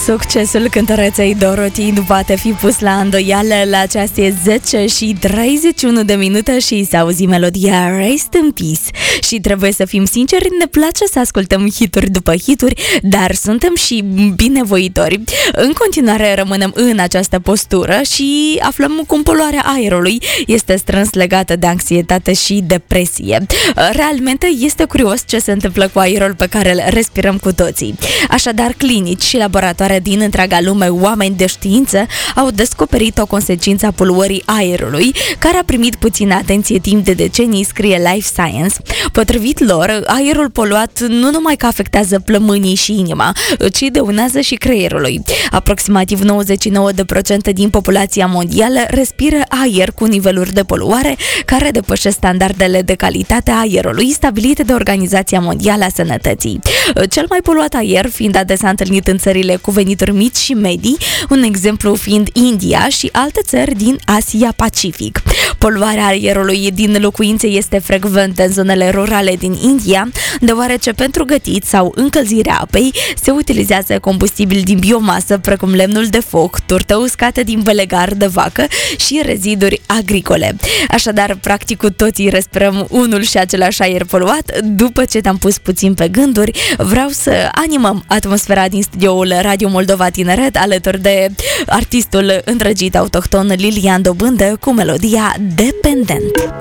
Succesul cântăreței Dorothy nu poate fi pus la îndoială. La ceas e 10:31 și se auzi melodia Rest in Peace. Și trebuie să fim sinceri, ne place să ascultăm hituri după hituri, dar suntem și binevoitori. În continuare rămânem în această postură și aflăm cum poluarea aerului este strâns legată de anxietate și depresie. Realmente este curios ce se întâmplă cu aerul pe care îl respirăm cu toții. Așadar, clinici și laboratoare din întreaga lume, oameni de știință, au descoperit o consecință a poluării aerului, care a primit puțină atenție timp de decenii, scrie Life Science. Potrivit lor, aerul poluat nu numai că afectează plămânii și inima, ci dăunează și creierului. Aproximativ 99% din populația mondială respiră aer cu niveluri de poluare care depășesc standardele de calitate a aerului stabilite de Organizația Mondială a Sănătății. Cel mai poluat aer fiind adesea întâlnit în țările cu venituri mici și medii, un exemplu fiind India și alte țări din Asia-Pacific. Poluarea aerului din locuințe este frecventă în zonele rurale din India, deoarece pentru gătit sau încălzirea apei se utilizează combustibil din biomasă, precum lemnul de foc, turtă uscată din belegar de vacă și reziduri agricole. Așadar, practic cu toții respirăm unul și același aer poluat. După ce te-am pus puțin pe gânduri, vreau să animăm atmosfera din studioul Radio Moldova Tineret alături de artistul îndrăgit autohton Lilian Dobândă cu melodia Dependent.